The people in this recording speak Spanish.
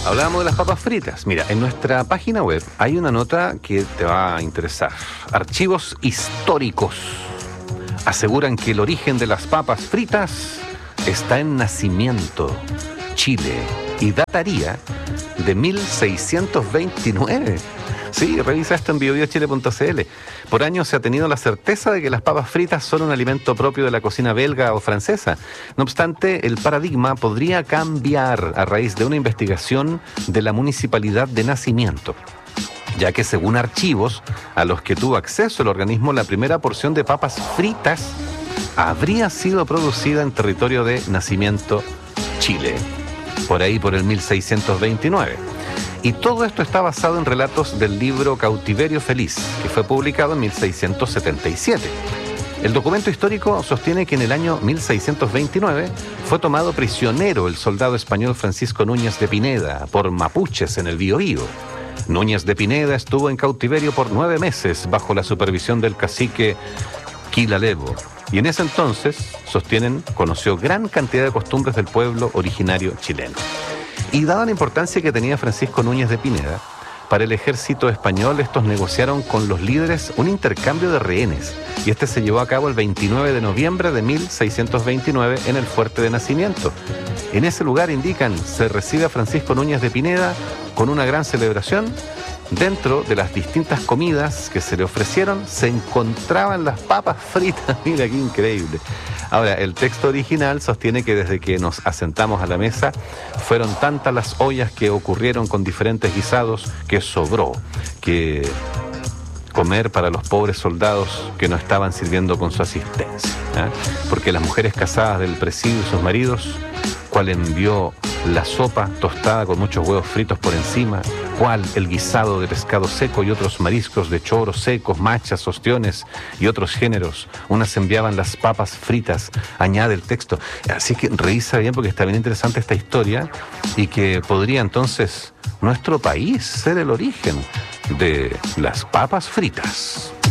Hablábamos de las papas fritas. Mira, en nuestra página web hay una nota que te va a interesar. Archivos históricos aseguran que el origen de las papas fritas está en Nacimiento, Chile, y dataría de 1629. Sí, revisa esto en biobiochile.cl. Por años se ha tenido la certeza de que las papas fritas son un alimento propio de la cocina belga o francesa. No obstante, el paradigma podría cambiar a raíz de una investigación de la Municipalidad de Nacimiento, ya que según archivos a los que tuvo acceso el organismo, la primera porción de papas fritas habría sido producida en territorio de Nacimiento, Chile, por ahí por el 1629. Y todo esto está basado en relatos del libro Cautiverio Feliz, que fue publicado en 1677. El documento histórico sostiene que en el año 1629 fue tomado prisionero el soldado español Francisco Núñez de Pineda por mapuches en el Biobío. Núñez de Pineda estuvo en cautiverio por 9 meses bajo la supervisión del cacique Quilalevo. Y en ese entonces, sostienen, conoció gran cantidad de costumbres del pueblo originario chileno. Y dada la importancia que tenía Francisco Núñez de Pineda, para el ejército español estos negociaron con los líderes un intercambio de rehenes. Y este se llevó a cabo el 29 de noviembre de 1629 en el Fuerte de Nacimiento. En ese lugar, indican, se recibe a Francisco Núñez de Pineda con una gran celebración. Dentro de las distintas comidas que se le ofrecieron se encontraban las papas fritas. Mira qué increíble. Ahora, el texto original sostiene que desde que nos asentamos a la mesa fueron tantas las ollas que ocurrieron con diferentes guisados que sobró que comer para los pobres soldados que no estaban sirviendo con su asistencia, ¿eh? Porque las mujeres casadas del presidio y sus maridos, cual envió la sopa tostada con muchos huevos fritos por encima, cual el guisado de pescado seco y otros mariscos de choros secos, machas, ostiones y otros géneros. Unas enviaban las papas fritas, añade el texto. Así que revisa bien porque está bien interesante esta historia y que podría entonces nuestro país ser el origen de las papas fritas.